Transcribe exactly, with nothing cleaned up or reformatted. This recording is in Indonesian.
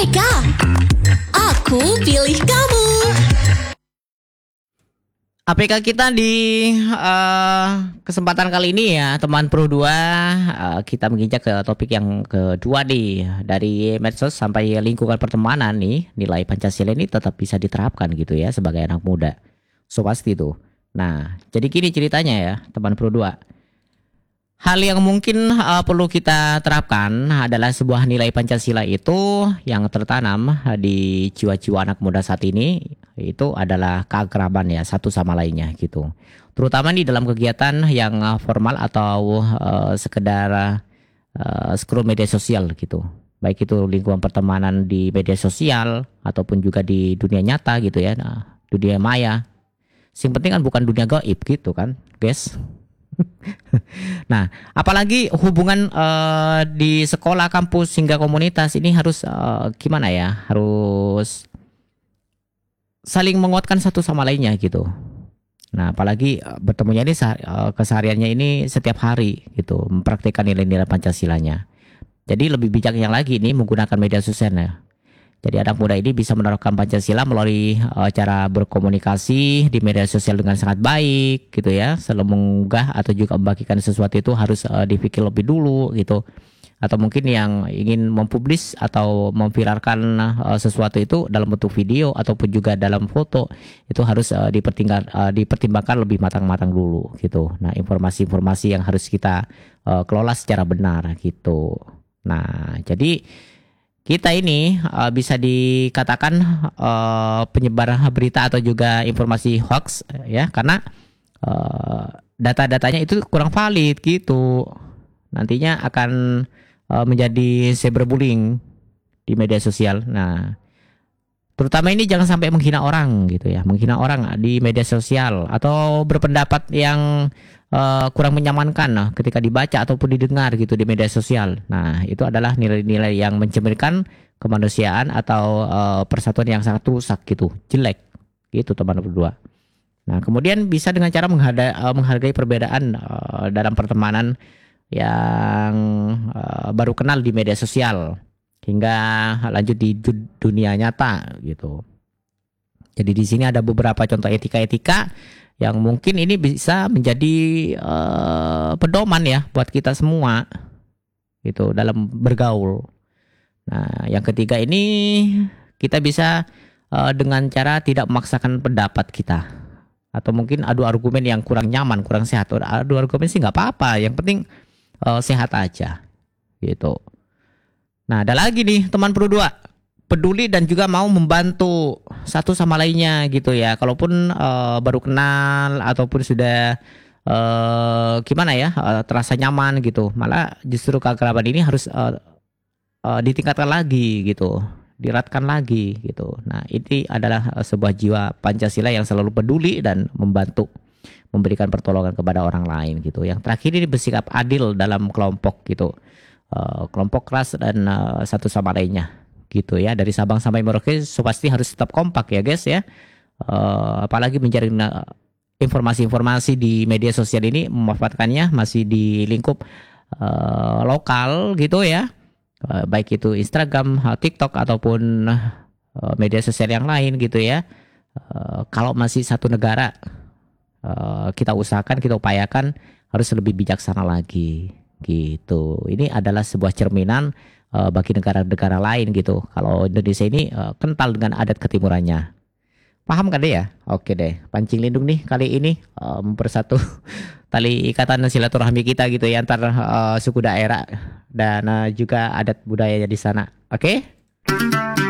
Merdeka! Aku pilih kamu! A P K kita di uh, kesempatan kali ini ya teman Pro dua, uh, kita menginjak ke topik yang kedua nih. Dari medsos sampai lingkungan pertemanan nih, nilai Pancasila ini tetap bisa diterapkan gitu ya sebagai anak muda. So pasti tuh. Nah, jadi gini ceritanya ya teman Pro dua. Hal yang mungkin uh, perlu kita terapkan adalah sebuah nilai Pancasila itu yang tertanam di jiwa-jiwa anak muda saat ini, itu adalah keakraban ya satu sama lainnya gitu. Terutama di dalam kegiatan yang uh, formal atau uh, sekedar uh, scroll media sosial gitu. Baik itu lingkungan pertemanan di media sosial ataupun juga di dunia nyata gitu ya, nah, dunia maya. Yang penting kan bukan dunia gaib gitu kan, guys. Nah, apalagi hubungan uh, di sekolah, kampus hingga komunitas ini harus uh, gimana ya? Harus saling menguatkan satu sama lainnya gitu. Nah, apalagi uh, bertemunya ini uh, kesehariannya ini setiap hari gitu, mempraktikkan nilai-nilai Pancasilanya. Jadi lebih bijak yang lagi ini menggunakan media sosial ya. Jadi anak muda ini bisa menerapkan Pancasila melalui uh, cara berkomunikasi di media sosial dengan sangat baik gitu ya. Selalu mengunggah atau juga membagikan sesuatu itu harus uh, dipikir lebih dulu gitu. Atau mungkin yang ingin mempublis atau memviralkan uh, sesuatu itu dalam bentuk video ataupun juga dalam foto itu harus uh, dipertimbangkan, uh, dipertimbangkan lebih matang-matang dulu gitu. Nah, informasi-informasi yang harus kita uh, kelola secara benar gitu. Nah, jadi kita ini uh, bisa dikatakan uh, penyebar berita atau juga informasi hoax ya, karena uh, data-datanya itu kurang valid gitu. Nantinya akan uh, menjadi cyberbullying di media sosial. Nah, terutama ini jangan sampai menghina orang gitu ya, menghina orang di media sosial atau berpendapat yang uh, kurang menyamankan nah, ketika dibaca ataupun didengar gitu di media sosial. Nah, itu adalah nilai-nilai yang mencerminkan kemanusiaan atau uh, persatuan yang sangat rusak gitu, jelek gitu teman berdua. Nah, kemudian bisa dengan cara menghada, uh, menghargai perbedaan uh, dalam pertemanan yang uh, baru kenal di media sosial hingga lanjut di dunia nyata gitu. Jadi di sini ada beberapa contoh etika-etika yang mungkin ini bisa menjadi uh, pedoman ya buat kita semua gitu dalam bergaul. Nah, yang ketiga ini kita bisa uh, dengan cara tidak memaksakan pendapat kita atau mungkin adu argumen yang kurang nyaman, kurang sehat. Adu argumen sih nggak apa-apa, yang penting uh, sehat aja gitu. Nah, ada lagi nih teman Pro dua, peduli dan juga mau membantu satu sama lainnya gitu ya. Kalaupun uh, baru kenal ataupun sudah uh, gimana ya, uh, terasa nyaman gitu, malah justru keakraban ini harus uh, uh, ditingkatkan lagi gitu, diratkan lagi gitu. Nah, ini adalah uh, sebuah jiwa Pancasila yang selalu peduli dan membantu, memberikan pertolongan kepada orang lain gitu. Yang terakhir ini bersikap adil dalam kelompok gitu. Uh, kelompok keras dan uh, satu sama lainnya gitu ya, dari Sabang sampai Merauke so pasti harus tetap kompak ya guys ya. Uh, apalagi mencari uh, informasi-informasi di media sosial ini, memanfaatkannya masih di lingkup uh, lokal gitu ya, uh, baik itu Instagram, uh, TikTok ataupun uh, media sosial yang lain gitu ya. Uh, kalau masih satu negara, uh, kita usahakan, kita upayakan harus lebih bijaksana lagi gitu. Ini adalah sebuah cerminan uh, bagi negara-negara lain gitu. Kalau Indonesia ini uh, kental dengan adat ketimurannya. Paham kan deh ya? Oke deh. Pancing Lindung nih kali ini uh, mempersatu tali ikatan silaturahmi kita gitu ya antar uh, suku daerah dan uh, juga adat budayanya di sana. Oke?